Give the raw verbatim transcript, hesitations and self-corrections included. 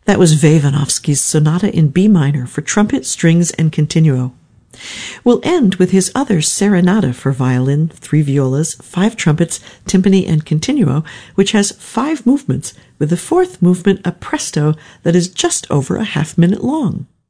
That was Vavinovsky's Sonata in B minor for trumpet, strings, and continuo. We'll end with his other Serenata for violin, three violas, five trumpets, timpani, and continuo, which has five movements, with the fourth movement a presto that is just over a half minute long.